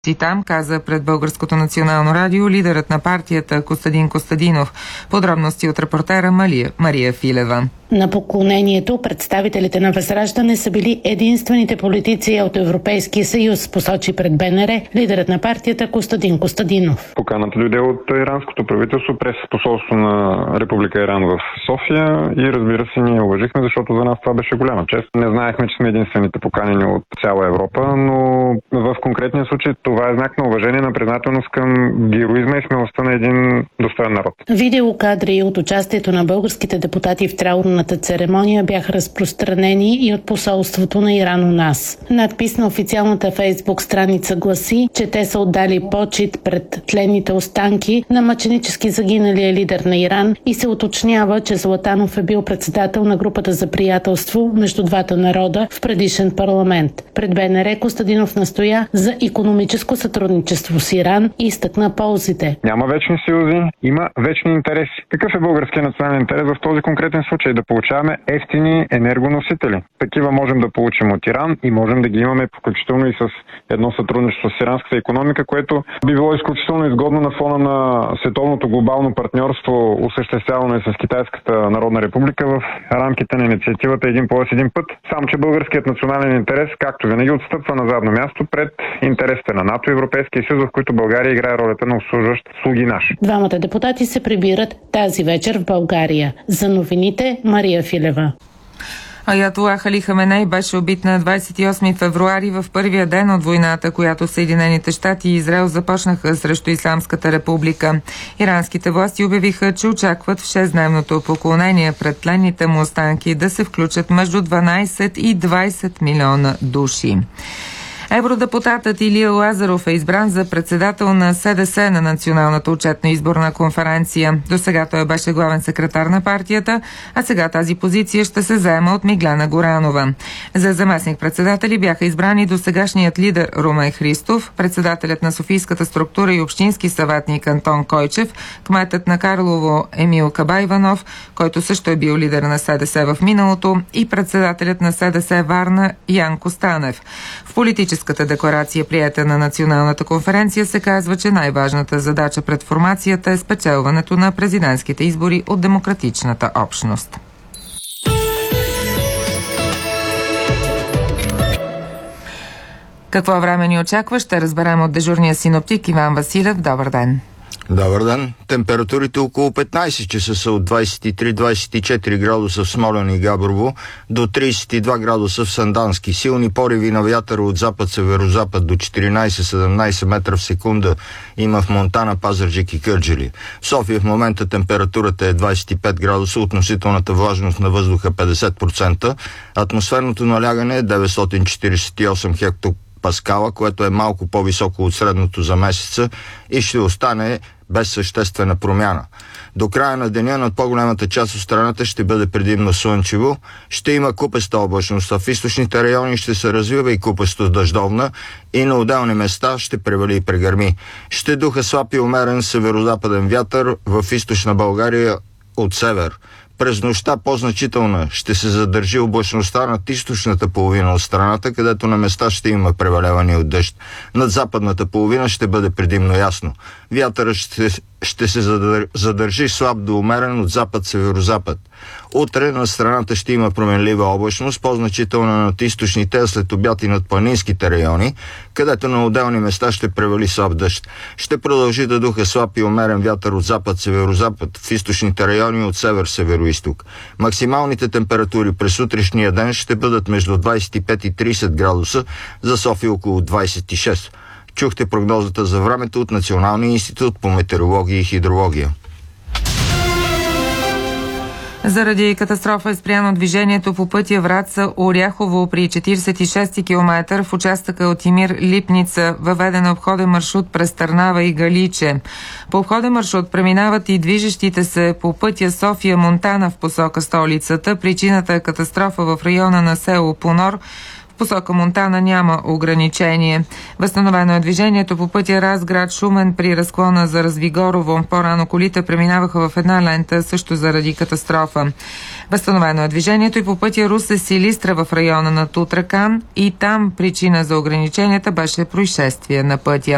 И там, каза пред Българското национално радио лидерът на партията Костадин Костадинов. Подробности от репортера Мария Филева. На поклонението представителите на Възраждане са били единствените политици от Европейския съюз, посочи пред БНР лидерът на партията Костадин Костадинов. Поканата дойде от иранското правителство през посолство на Република Иран в София и разбира се ние уважихме, защото за нас това беше голяма чест. Не знаехме, че сме единствените поканени от цяла Европа, но в конкретния случай това е знак на уважение, на признателност към героизма и смелостта на един достоен народ. Видеокадри от участието на българските депутати в траурната церемония бяха разпространени и от посолството на Иран у нас. Надпис на официалната Фейсбук страница гласи, че те са отдали почит пред тленните останки на мъченически загиналия лидер на Иран и се уточнява, че Златанов е бил председател на групата за приятелство между двата народа в предишен парламент. Пред БНР Костадинов настоя за икономическо сътрудничество с Иран и изтъкна ползите. Няма вечни съюзи, има вечни интереси. Какъв е българският национален интерес в този конкретен случай? Да получаваме ефтини енергоносители. Такива можем да получим от Иран и можем да ги имаме включително и с едно сътрудничество с иранската икономика, което би било изключително изгодно на фона на световното глобално партньорство, осъществявано и с Китайската народна република в рамките на инициативата Един полюс, един път. Само че българският национален интерес, както винаги, отстъпва на задно място пред интересите на НАТО и Европейския съюз, в които България играе ролята на обслужващ слуги наши. Двамата депутати се прибират тази вечер в България. За новините Мария Филева. Аятолах Али Хаменей беше убит на 28 февруари в първия ден от войната, която Съединените щати и Израел започнаха срещу Исламската република. Иранските власти обявиха, че очакват в 6-дневното поклонение пред тленните му останки да се включат между 12 и 20 милиона души. Евродепутатът Илия Лазаров е избран за председател на СДС на Националната отчетна изборна конференция. До сега той беше главен секретар на партията, а сега тази позиция ще се заема от Миглена Горанова. За заместник-председатели бяха избрани досегашният лидер Румен Христов, председателят на Софийската структура и общински съветник Антон Койчев, кметът на Карлово Емил Кабайванов, който също е бил лидер на СДС в миналото, и председателят на СДС Варна Янко Станев. В политическата декларация, приета на Националната конференция, се казва, че най-важната задача пред формацията е спечелването на президентските избори от демократичната общност. Какво време ни очаква, ще разберем от дежурния синоптик Иван Василев. Добър ден! Добър ден! Температурите около 15 часа са от 23-24 градуса в Смолян и Габрово до 32 градуса в Сандански. Силни пориви на вятъра от запад-северозапад до 14-17 метра в секунда има в Монтана, Пазарджик и Кърджали. В София в момента температурата е 25 градуса, относителната влажност на въздуха 50%, атмосферното налягане е 948 хектопаскала, което е малко по-високо от средното за месеца и ще остане без съществена промяна. До края на деня над по-голямата част от страната ще бъде предимно слънчево, ще има купеста облачност, а в източните райони ще се развива и купесто дъждовна и на отделни места ще превали и прегърми. Ще духа слаб и умерен северозападен вятър в източна България от север. През нощта по-значителна ще се задържи облачността над източната половина от страната, където на места ще има преваляване от дъжд. Над западната половина ще бъде предимно ясно. Вятърът ще се задържи слаб до умерен от запад-северозапад. Утре на страната ще има променлива облачност, по-значителна над източните, а след обяд и над планинските райони, където на отделни места ще превали слаб дъжд. Ще продължи да духа слаб и умерен вятър от запад-северозапад, в източните райони от север-североизток. Максималните температури през утрешния ден ще бъдат между 25 и 30 градуса, за София около 26. Чухте прогнозата за времето от Националния институт по метеорология и хидрология. Заради катастрофа е спряно движението по пътя Враца-Оряхово при 46-ти километър в участъка от Имир-Липница. Въведен обходен маршрут през Търнава и Галиче. По обходен маршрут преминават и движещите се по пътя София-Монтана в посока столицата. Причината е катастрофа в района на село Понор. В посока Монтана няма ограничение. Възстановено е движението по пътя Разград-Шумен при разклона за Развигорово. По-рано колите преминаваха в една лента, също заради катастрофа. Възстановено е движението и по пътя Русе-Силистра в района на Тутракан, и там причина за ограниченията беше происшествие на пътя.